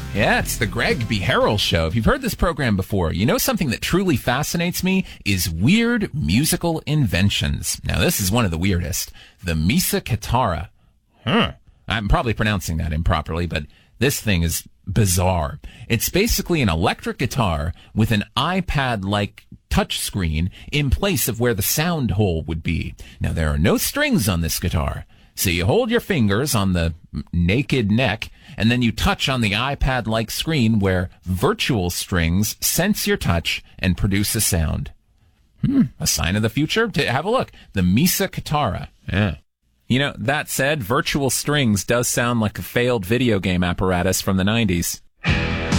Yeah, it's the Greg B. Harrell Show. If you've heard this program before, you know something that truly fascinates me is weird musical inventions. Now, this is one of the weirdest. The Mesa Kitara. I'm probably pronouncing that improperly, but this thing is bizarre. It's basically an electric guitar with an iPad-like touchscreen in place of where the sound hole would be. Now, there are no strings on this guitar. So you hold your fingers on the naked neck, and then you touch on the iPad-like screen where virtual strings sense your touch and produce a sound. A sign of the future? Have a look. The Mesa Kitara. Yeah. You know, that said, virtual strings does sound like a failed video game apparatus from the 90s.